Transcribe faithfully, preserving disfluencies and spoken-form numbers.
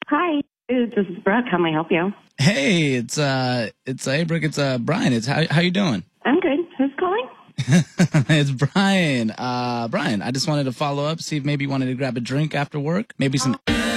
Hi, this is Brooke. How may I help you? Hey, it's uh, it's uh, hey Brooke, it's uh, Brian. It's how how you doing? I'm good. Who's calling? It's Brian. Uh, Brian, I just wanted to follow up, see if maybe you wanted to grab a drink after work, maybe some.